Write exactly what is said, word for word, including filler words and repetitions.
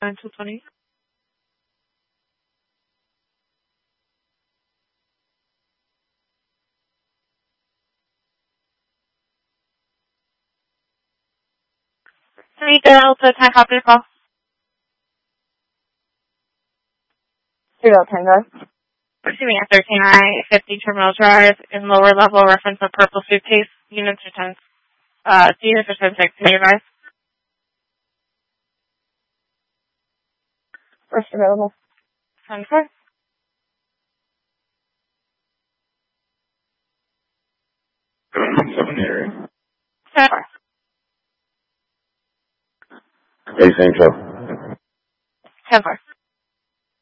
nine two twenty. Three Delta, ten copy call. Three Delta Tango. Excuse me, at thirteen I fifty Terminal Drive in lower level, reference of purple suitcase. Units are ten. Uh, units are ten six. Can you advise? First available. ten four. Seven area. ten four. Hey, same show. ten four.